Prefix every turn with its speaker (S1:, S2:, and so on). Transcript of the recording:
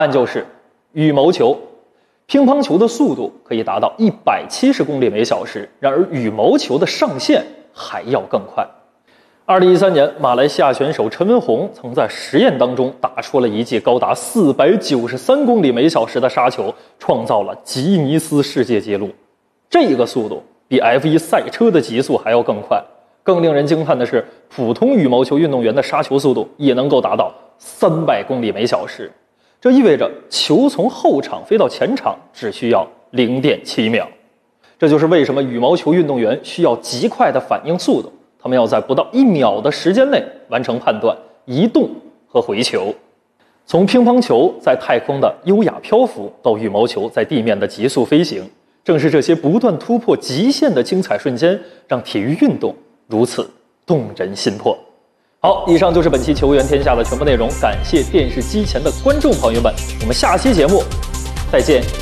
S1: 答案就是羽毛球。乒乓球的速度可以达到170公里每小时，然而羽毛球的上限还要更快。2013年，马来西亚选手陈文宏曾在实验当中打出了一记高达493公里每小时的杀球，创造了吉尼斯世界纪录。这个速度比 F1 赛车的极速还要更快。更令人惊叹的是，普通羽毛球运动员的杀球速度也能够达到300公里每小时。这意味着球从后场飞到前场只需要0.7秒。这就是为什么羽毛球运动员需要极快的反应速度，他们要在不到1秒的时间内完成判断、移动和回球。从乒乓球在太空的优雅漂浮到羽毛球在地面的急速飞行，正是这些不断突破极限的精彩瞬间，让体育运动如此动人心魄。好，以上就是本期球员天下的全部内容，感谢电视机前的观众朋友们，我们下期节目再见。